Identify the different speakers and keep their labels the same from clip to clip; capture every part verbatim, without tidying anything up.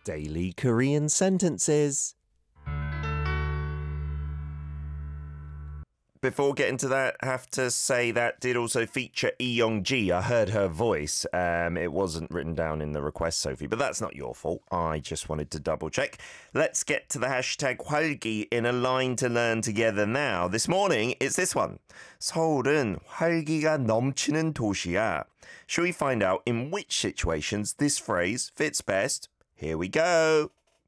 Speaker 1: Daily Korean sentences. Before getting to that, I have to say that did also feature Lee Young-ji. I heard her voice. Um, it wasn't written down in the request, Sophie, but that's not your fault. I just wanted to double check. Let's get to the hashtag 활기 in a line to learn together now. This morning, it's this one. 서울은 활기가 넘치는 도시야. Shall we find out in which situations this phrase fits best? Here we go.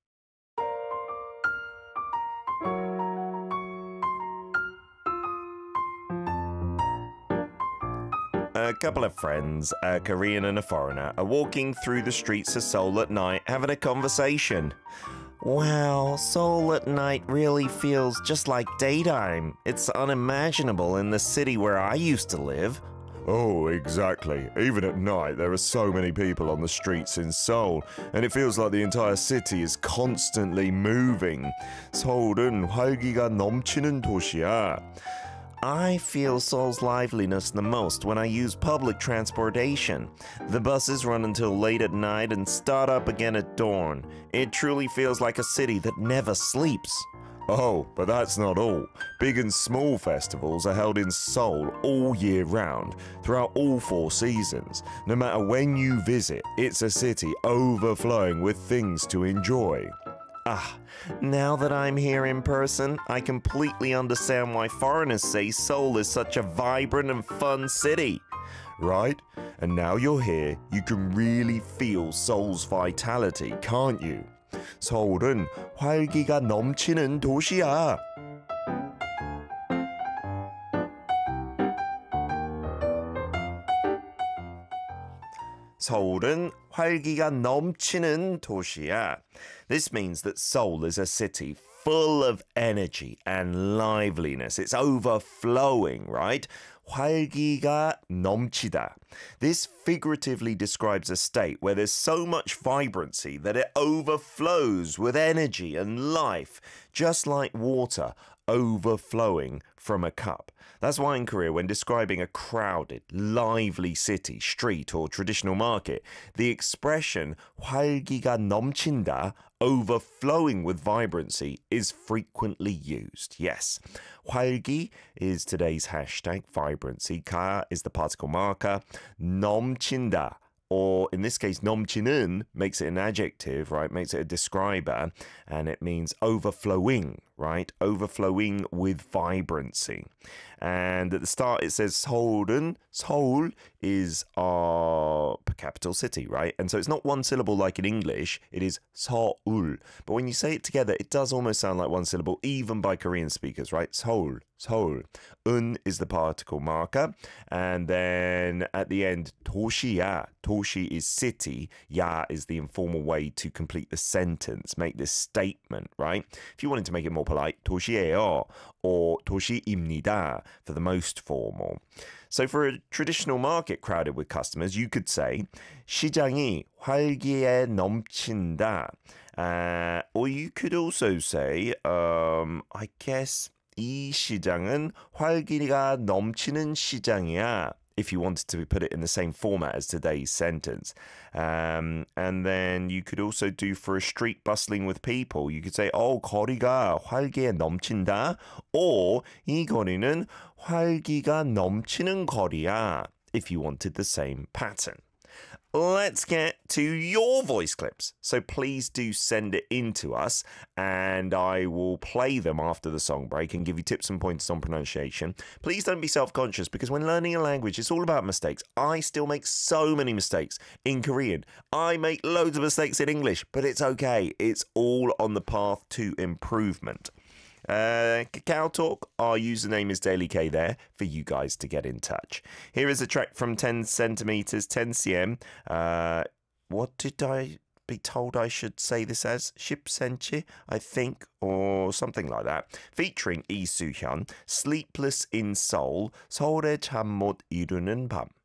Speaker 1: A couple of friends, a Korean and a foreigner, are walking through the streets of Seoul at night having a conversation. Wow, Seoul at night really feels just like daytime. It's unimaginable in the city where I used to live.
Speaker 2: Oh, exactly. Even at night, there are so many people on the streets in Seoul, and it feels like the entire city is constantly moving. 서울은 활기가 넘치는 도시야.
Speaker 1: I feel Seoul's liveliness the most when I use public transportation. The buses run until late at night and start up again at dawn. It truly feels like a city that never sleeps.
Speaker 2: Oh, but that's not all. Big and small festivals are held in Seoul all year round, throughout all four seasons. No matter when you visit, it's a city overflowing with things to enjoy.
Speaker 1: Ah, now that I'm here in person, I completely understand why foreigners say Seoul is such a vibrant and fun city.
Speaker 2: Right? And now you're here, you can really feel Seoul's vitality, can't you? 서울은 활기가 넘치는 도시야.
Speaker 1: 서울은 활기가 넘치는 도시야. This means that Seoul is a city full of energy and liveliness. It's overflowing, right? 활기가 넘치다. This figuratively describes a state where there's so much vibrancy that it overflows with energy and life, just like water overflowing from a cup. That's why in Korea, when describing a crowded, lively city, street, or traditional market, the expression 활기가 넘친다, overflowing with vibrancy, is frequently used. Yes, 활기 is today's hashtag vibrancy. 가 is the particle marker. 넘친다, or in this case, 넘치는 makes it an adjective, right? Makes it a describer, and it means overflowing, right? Overflowing with vibrancy. And at the start, it says 서울은. Seoul is our capital city, right? And so it's not one syllable like in English. It is 서울. But when you say it together, it does almost sound like one syllable, even by Korean speakers, right? Seoul, Seoul. 은 is the particle marker. And then at the end, 도시야. 도시 is city. 야 is the informal way to complete the sentence, make this statement, right? If you wanted to make it more polite, 도시예요, or 도시입니다 for the most formal. So for a traditional market crowded with customers, you could say 시장이 활기에 넘친다. Uh, or you could also say, um, I guess, 이 시장은 활기가 넘치는 시장이야, if you wanted to put it in the same format as today's sentence. Um, and then you could also do for a street bustling with people. You could say, oh, 거리가 활기에 넘친다. Or, 이 거리는 활기가 넘치는 거리야, if you wanted the same pattern. Let's get to your voice clips. So please do send it in to us, and I will play them after the song break and give you tips and pointers on pronunciation. Please don't be self-conscious, because when learning a language, it's all about mistakes. I still make so many mistakes in Korean. I make loads of mistakes in English, but it's okay. It's all on the path to improvement. Uh, Kakao Talk, our username is Daily K there for you guys to get in touch. Here is a track from ten centimeters, ten centimeters. Uh, what did I be told I should say this as? 십 센티미터, I think, or something like that. Featuring Lee Soo-hyun, Sleepless in Seoul, 서울의 잠 못 이루는 밤.